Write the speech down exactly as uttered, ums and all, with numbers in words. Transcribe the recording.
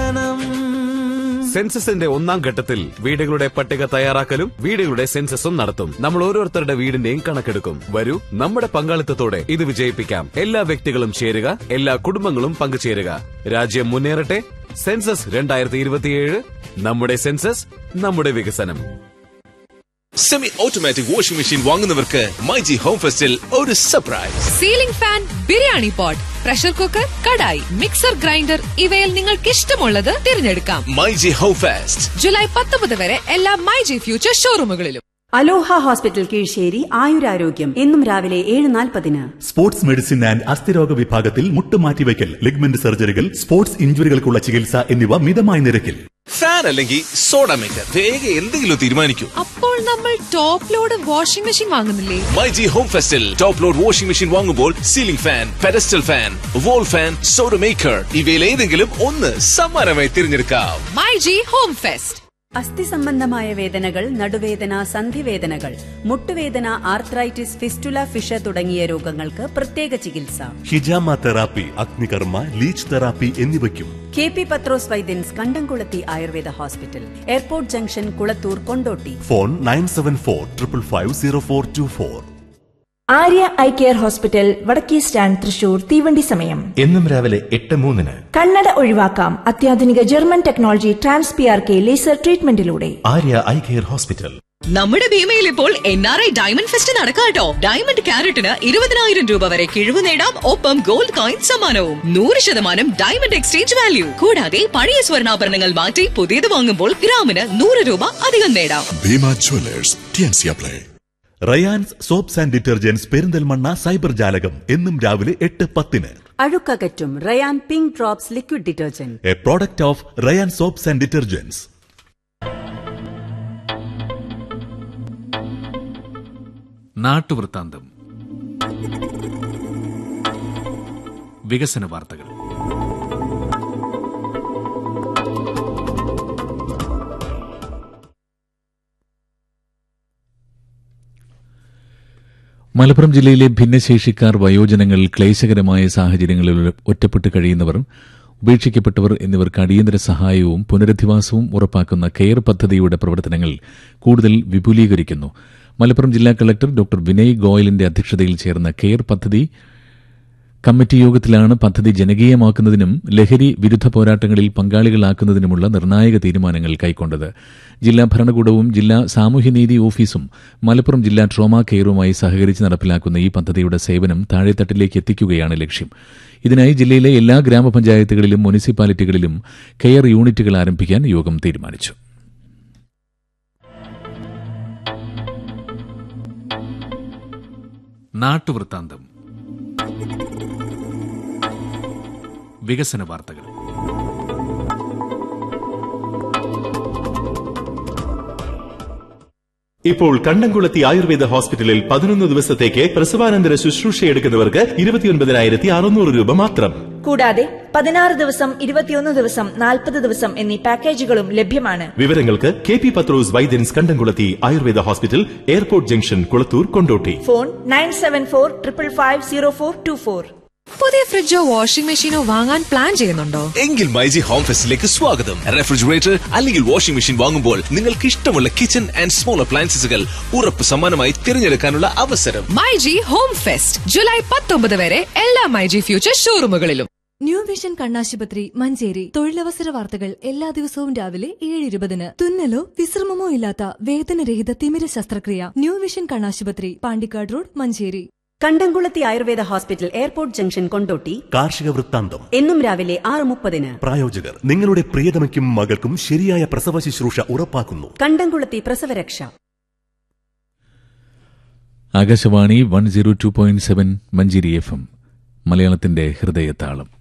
വികസനം. സെൻസസിന്റെ ഒന്നാം ഘട്ടത്തിൽ വീടുകളുടെ പട്ടിക തയ്യാറാക്കലും വീടുകളുടെ സെൻസസും നടത്തും. നമ്മൾ ഓരോരുത്തരുടെ വീടിന്റെയും കണക്കെടുക്കും. വരൂ, നമ്മുടെ പങ്കാളിത്തത്തോടെ ഇത് വിജയിപ്പിക്കാം. എല്ലാ വ്യക്തികളും ചേരുക, എല്ലാ കുടുംബങ്ങളും പങ്കുചേരുക. രാജ്യം മുന്നേറട്ടെ. സെൻസസ് രണ്ടായിരത്തി ഇരുപത്തിയേഴ്. നമ്മുടെ സെൻസസ്, നമ്മുടെ വികസനം. Semi automatic washing machine വാങ്ങുന്നവർക്ക് myG home ഫെസ്റ്റിൽ ഒരു surprise. Ceiling fan, biryani pot, pressure cooker, kadai, mixer grinder ഇവയിൽ നിങ്ങൾക്ക് ഇഷ്ടമുള്ളത് തിരഞ്ഞെടുക്കാം. മൈജി ഹോം ഫെസ്റ്റ് ജൂലൈ പത്തൊമ്പത് വരെ എല്ലാ മൈജി ഫ്യൂച്ചർ ഷോറൂമുകളിലും. അലോഹ ഹോസ്പിറ്റൽ കീഴ്ശ്ശേരി ആയുരാരോഗ്യം എന്നും രാവിലെ ഏഴ് നാൽപ്പതിന്. സ്പോർട്സ് മെഡിസിൻ ആൻഡ് അസ്ഥിരോഗ വിഭാഗത്തിൽ മുട്ടുമാറ്റിവയ്ക്കൽ, ലിഗ്മെന്റ് സർജറികൾ, സ്പോർട്സ് ഇഞ്ചുറികൾക്കുള്ള ചികിത്സ എന്നിവ മിതമായ നിരക്കിൽ. ഫാൻ അല്ലെങ്കിൽ സോഡ മേക്കർ, വേഗം എന്തെങ്കിലും തീരുമാനിക്കൂ. അപ്പോൾ നമ്മൾ top load washing machine വാങ്ങുന്നില്ലേ? MyG home ഫെസ്റ്റിൽ top load washing machine വാങ്ങുമ്പോൾ ceiling fan, pedestal fan, wall fan, soda maker ഇവയിൽ ഏതെങ്കിലും ഒന്ന് സമ്മാനമായി തിരഞ്ഞെടുക്കാം. MyG home fest. അസ്ഥി സംബന്ധമായ വേദനകൾ, നടുവേദന, സന്ധിവേദനകൾ, മുട്ടുവേദന, ആർത്രൈറ്റിസ്, ഫിസ്റ്റുല, ഫിഷ തുടങ്ങിയ രോഗങ്ങൾക്ക് പ്രത്യേക ചികിത്സ. ഹിജാമ തെറാപ്പി, അഗ്നികർമ്മ, ലീച്ച് തെറാപ്പി എന്നിവയ്ക്കും കെ പി പത്രോസ് വൈദ്യൻസ്, കണ്ടംകുളത്തി Ayurveda hospital, airport junction, Kulathur, Kondotty. Phone nine seven four triple five zero four to four. Arya eye care hospital, വടക്കേ സ്റ്റാൻഡ്, തൃശൂർ. തീവണ്ടി സമയം എന്നും രാവിലെ എട്ട് മൂന്നിന്. കണ്ണട ഒഴിവാക്കാം അത്യാധുനിക German technology trans P R K laser ട്രീറ്റ്മെന്റിലൂടെ. Arya eye care hospital. നമ്മുടെ ഭീമയിൽ ഇപ്പോൾ N R I diamond fest നടക്കാട്ടോ. Diamond ക്യാരറ്റിന് ഇരുപതിനായിരം രൂപ വരെ കിഴിവ് നേടാം. ഒപ്പം ഗോൾഡ് കോയിൻ സമ്മാനവും. നൂറ് ശതമാനം ഡയമണ്ട് എക്സ്ചേഞ്ച് വാല്യൂ. കൂടാതെ പഴയ സ്വർണ്ണാഭരണങ്ങൾ മാറ്റി പുതിയത് വാങ്ങുമ്പോൾ ഗ്രാമിന് നൂറ് രൂപ അധികം നേടാം. Bhima Jewellers, T&C apply. Rayan's soaps and detergents, Perinthalmanna cyber ജാലകം എന്നും രാവിലെ എട്ട് പത്തിന്. അഴുക്കകറ്റും Ryan pink drops liquid detergent, A product of Ryan soaps and detergents. നാട്ടുവൃത്താന്തം. വികസന വാർത്തകൾ. മലപ്പുറം ജില്ലയിലെ ഭിന്നശേഷിക്കാർ, വയോജനങ്ങൾ, ക്ലേശകരമായ സാഹചര്യങ്ങളിൽ ഒറ്റപ്പെട്ട് കഴിയുന്നവർ, ഉപേക്ഷിക്കപ്പെട്ടവർ എന്നിവർക്ക് അടിയന്തര സഹായവും പുനരധിവാസവും ഉറപ്പാക്കുന്ന കെയർ പദ്ധതിയുടെ പ്രവർത്തനങ്ങൾ കൂടുതൽ വിപുലീകരിക്കുന്നു. മലപ്പുറം ജില്ലാ കളക്ടർ ഡോക്ടർ വിനയ് ഗോയലിന്റെ അധ്യക്ഷതയിൽ ചേർന്ന കെയർ പദ്ധതി കമ്മിറ്റി യോഗത്തിലാണ് പദ്ധതി ജനകീയമാക്കുന്നതിനും ലഹരി വിരുദ്ധ പോരാട്ടങ്ങളിൽ പങ്കാളികളാക്കുന്നതിനുമുള്ള നിർണായക തീരുമാനങ്ങൾ കൈക്കൊണ്ടത്. ജില്ലാ ഭരണകൂടവും ജില്ലാ സാമൂഹ്യനീതി ഓഫീസും മലപ്പുറം ജില്ലാ ട്രോമാ കെയറുമായി സഹകരിച്ച് നടപ്പിലാക്കുന്ന ഈ പദ്ധതിയുടെ സേവനം താഴെത്തട്ടിലേക്ക് എത്തിക്കുകയാണ് ലക്ഷ്യം. ഇതിനായി ജില്ലയിലെ എല്ലാ ഗ്രാമപഞ്ചായത്തുകളിലും മുനിസിപ്പാലിറ്റികളിലും കെയർ യൂണിറ്റുകൾ ആരംഭിക്കാൻ യോഗം തീരുമാനിച്ചു. നാട്ടുവൃത്താന്തം. വികസന വാർത്തകൾ. ഇപ്പോൾ കണ്ടംകുളത്തി ആയുർവേദ ഹോസ്പിറ്റലിൽ പതിനൊന്ന് ദിവസത്തേക്ക് പ്രസവാനന്തര ശുശ്രൂഷയെടുക്കുന്നവർക്ക് ഇരുപത്തിയൊൻപതിനായിരത്തി അറുന്നൂറ് രൂപ മാത്രം. കൂടാതെ പതിനാറ് ദിവസം, ഇരുപത്തിയൊന്ന് ദിവസം, നാൽപ്പത് ദിവസം എന്നീ പാക്കേജുകളും ലഭ്യമാണ്. വിവരങ്ങൾക്ക് കെ പി പത്രോസ് വൈദ്യൻസ്, കണ്ടംകുളത്തി Ayurveda hospital, airport junction, Kulathur, Kondotty. Phone nine seven four triple five zero four to four. പുതിയ ഫ്രിഡ്ജോ വാഷിംഗ് മെഷീനോ വാങ്ങാൻ പ്ലാൻ ചെയ്യുന്നുണ്ടോ? എങ്കിൽ മൈജി ഹോം ഫെസ്റ്റിലേക്ക് സ്വാഗതം. റെഫ്രിജറേറ്റർ അല്ലെങ്കിൽ വാഷിംഗ് മെഷീൻ വാങ്ങുമ്പോൾ നിങ്ങൾക്ക് ഇഷ്ടമുള്ള കിച്ചൺ ആൻഡ് സ്മോൾ അപ്ലയൻസസുകൾ ഉറപ്പ് സമ്മാനമായി തിരഞ്ഞെടുക്കാനുള്ള അവസരം. മൈജി ഹോം ഫെസ്റ്റ് ജൂലൈ പത്തൊമ്പത് വരെ എല്ലാ മൈജി ഫ്യൂച്ചർ ഷോറൂമുകളിലും. ന്യൂ വിഷൻ കണ്ണാശുപത്രി, മഞ്ചേരി. തൊഴിലവസര വാർത്തകൾ എല്ലാ ദിവസവും രാവിലെ ഏഴ് ഇരുപതിന്. തുന്നലോ വിശ്രമമോ ഇല്ലാത്ത വേദനരഹിത തിമിര ശസ്ത്രക്രിയ. ന്യൂ വിഷൻ കണ്ണാശുപത്രി, പാണ്ടിക്കാട് റോഡ്, മഞ്ചേരി. കണ്ടംകുളത്തി Ayurveda hospital, airport junction, Kondotty. കാർഷിക വൃത്താന്തം എന്നും രാവിലെ ആറ് മുപ്പതിന്. പ്രായോജകർ നിങ്ങളുടെ പ്രിയതമയ്ക്കും മകൾക്കും ശരിയായ പ്രസവ ശുശ്രൂഷ ഉറപ്പാക്കുന്നു. കണ്ടംകുളത്തി പ്രസവരക്ഷ. Akashvani one zero two point seven Manjeri F M, മലയാളത്തിന്റെ ഹൃദയതാളം.